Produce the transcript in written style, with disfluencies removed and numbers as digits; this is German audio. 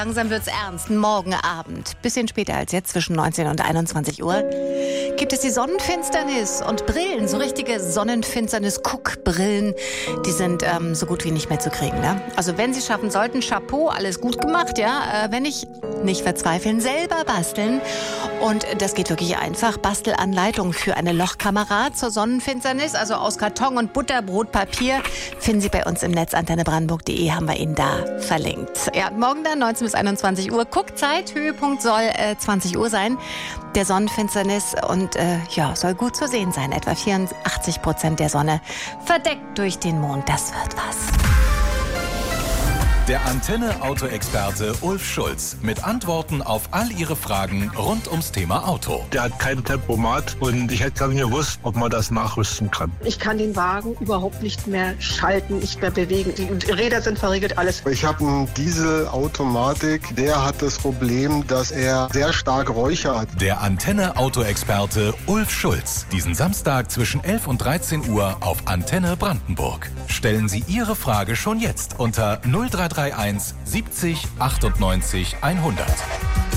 Langsam wird's ernst. Morgen Abend, bisschen später als jetzt, zwischen 19 und 21 Uhr, gibt es die Sonnenfinsternis und Brillen, so richtige Sonnenfinsternis-Guckbrillen, die sind so gut wie nicht mehr zu kriegen. Ne? Also wenn Sie schaffen sollten, Chapeau, alles gut gemacht, ja. Wenn nicht verzweifeln, selber basteln. Und das geht wirklich einfach. Bastelanleitung für eine Lochkamera zur Sonnenfinsternis, also aus Karton und Butterbrotpapier, finden Sie bei uns im Netz antennebrandenburg.de, haben wir Ihnen da verlinkt. Ja, morgen dann 19 bis 21 Uhr. Guckzeit, Höhepunkt soll 20 Uhr sein, der Sonnenfinsternis. Und soll gut zu sehen sein. Etwa 84% der Sonne verdeckt durch den Mond. Das wird was. Der Antenne-Auto-Experte Ulf Schulz mit Antworten auf all Ihre Fragen rund ums Thema Auto. Der hat kein Tempomat und ich hätte gar nicht gewusst, ob man das nachrüsten kann. Ich kann den Wagen überhaupt nicht mehr schalten, nicht mehr bewegen. Die Räder sind verriegelt, alles. Ich habe einen Dieselautomatik, der hat das Problem, dass er sehr stark räuchert. Der Antenne-Auto-Experte Ulf Schulz. Diesen Samstag zwischen 11 und 13 Uhr auf Antenne Brandenburg. Stellen Sie Ihre Frage schon jetzt unter 0331 70 98 100.